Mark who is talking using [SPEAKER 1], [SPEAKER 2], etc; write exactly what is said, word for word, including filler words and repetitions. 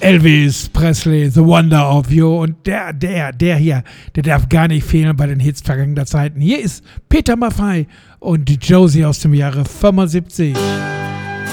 [SPEAKER 1] Elvis Presley, The Wonder of You. Und der, der, der hier, der darf gar nicht fehlen bei den Hits vergangener Zeiten. Hier ist Peter Maffay und die Josie aus dem Jahre fünfundsiebzig.